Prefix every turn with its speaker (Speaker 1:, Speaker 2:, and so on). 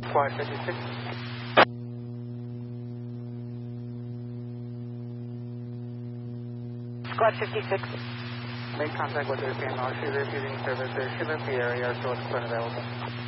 Speaker 1: Squad 56.
Speaker 2: Squad 56.
Speaker 1: Make contact with the PML. She's refusing service. She left the area, so it's unavailable.